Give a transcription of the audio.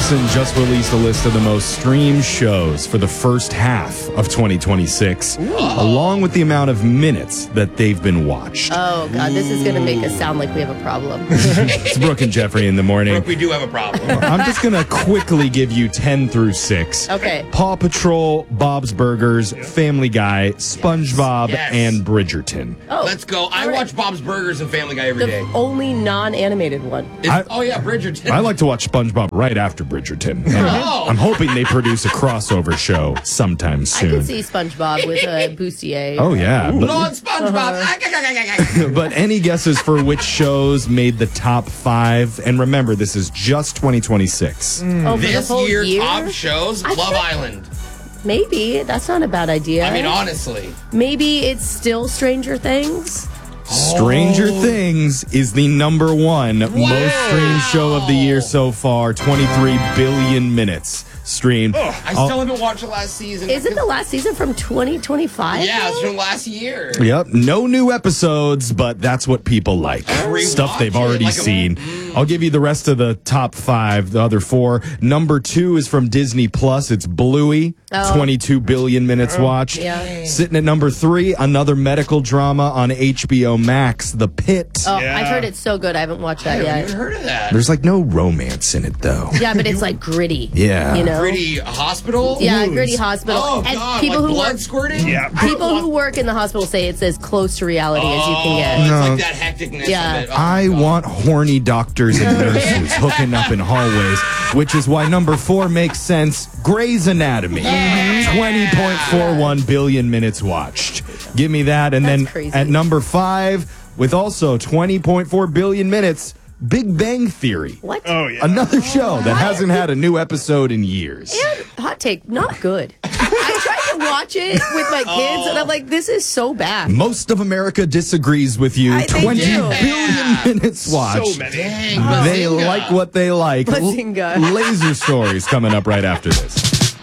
Nielsen just released a list of the most streamed shows for the first half of 2026, along with the amount of minutes that they've been watched. Oh, God, this is going to make us sound like we have a problem. It's Brooke and Jeffrey in the morning. Brooke, we do have a problem. I'm just going to quickly give you 10 through 6. Okay. Paw Patrol, Bob's Burgers, Family Guy, SpongeBob, Yes. and Bridgerton. Oh, Let's go. I watch Bob's Burgers and Family Guy every the day. only non-animated one. Oh, yeah, Bridgerton. I like to watch SpongeBob right after Bridgerton. And Oh. I'm hoping they produce a crossover show sometime I soon. could see SpongeBob with a bustier. Oh, yeah. Lord But, SpongeBob. but any guesses for which shows made the top 5? And remember, this is just 2026. Oh, for This the whole year, year? top shows, I Love think- Island. Maybe. That's not a bad idea. I mean, honestly. Maybe it's still Stranger Things. Stranger Things is the number 1 most streamed show of the year so far. 23 billion minutes streamed. I still haven't watched the last season. Isn't the last season from 2025? Yeah, it's from last year. Yep, no new episodes, but that's what people like. Rewatch Stuff they've it, already like seen. I'll give you the rest of the top 5, the other 4. Number 2 is from Disney Plus. It's Bluey, 22 billion minutes watched. Yeah. Sitting at number 3, another medical drama on HBO Max, The Pit. Oh, I've heard it's so good. I haven't watched I that haven't yet. even heard of that. There's like no romance in it though. Yeah, but it's like gritty. Yeah. You know? Gritty hospital? Yeah, gritty hospital. Oh, and God. people Like who blood work, squirting? Yeah. people who work in the hospital say it's as close to reality as you can get. It's No. like that hecticness Yeah. of it. Oh, I God. want horny doctors and nurses hooking up in hallways, which is why number 4 makes sense. Grey's Anatomy, 20.41 billion minutes watched. Give me that. And That's then crazy. at number 5, with also 20.4 billion minutes, Big Bang Theory. What? Oh, yeah. Another show that hasn't had a new episode in years. And hot take, not good. I tried to watch it with my kids, and I'm like, this is so bad. Most of America disagrees with you. They 20 do. billion minutes watched. So many. Dang, They Bazinga. like what they like. Bazinga. Laser stories coming up right after this.